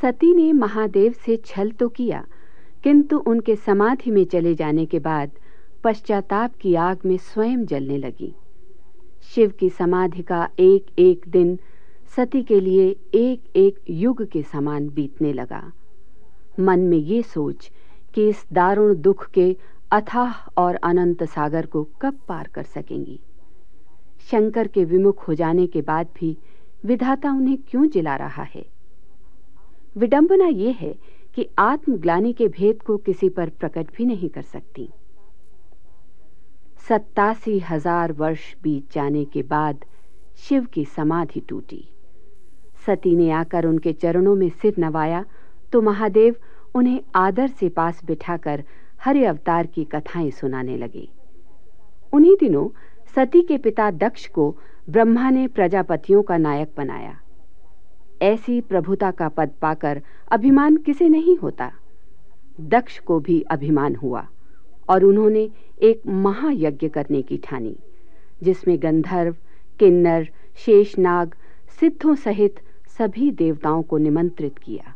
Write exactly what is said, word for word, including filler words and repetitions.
सती ने महादेव से छल तो किया, किंतु उनके समाधि में चले जाने के बाद पश्चाताप की आग में स्वयं जलने लगी। शिव की समाधि का एक एक दिन सती के लिए एक एक युग के समान बीतने लगा। मन में ये सोच कि इस दारुण दुख के अथाह और अनंत सागर को कब पार कर सकेंगी। शंकर के विमुख हो जाने के बाद भी विधाता उन्हें क्यों जिला रहा है। विडंबना ये है कि आत्मग्लानि के भेद को किसी पर प्रकट भी नहीं कर सकती। सत्तासी हजार वर्ष बीत जाने के बाद शिव की समाधि टूटी। सती ने आकर उनके चरणों में सिर नवाया तो महादेव उन्हें आदर से पास बिठाकर हरि अवतार की कथाएं सुनाने लगे। उन्हीं दिनों सती के पिता दक्ष को ब्रह्मा ने प्रजापतियों का नायक बनाया। ऐसी प्रभुता का पद पाकर अभिमान किसे नहीं होता। दक्ष को भी अभिमान हुआ और उन्होंने एक महायज्ञ करने की ठानी, जिसमें गंधर्व, किन्नर, शेषनाग, सिद्धों सहित सभी देवताओं को निमंत्रित किया।